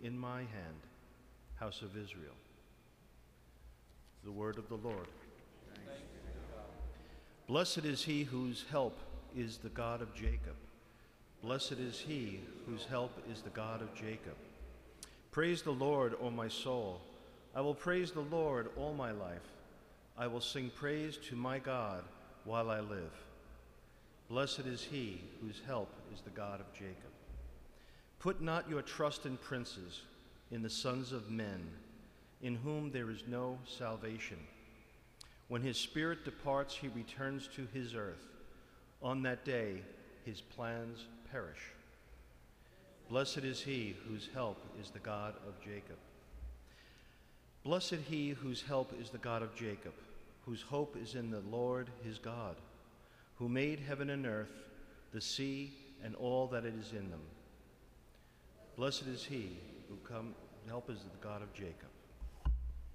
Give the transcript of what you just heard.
in my hand, house of Israel. The word of the Lord. Blessed is he whose help is the God of Jacob. Blessed is he whose help is the God of Jacob. Praise the Lord, O my soul. I will praise the Lord all my life. I will sing praise to my God while I live. Blessed is he whose help is the God of Jacob. Put not your trust in princes, in the sons of men, in whom there is no salvation. When his spirit departs, he returns to his earth. On that day, his plans perish. Blessed is he whose help is the God of Jacob. Blessed he whose help is the God of Jacob, whose hope is in the Lord his God, who made heaven and earth, the sea, and all that it is in them. Blessed is he who help is the God of Jacob.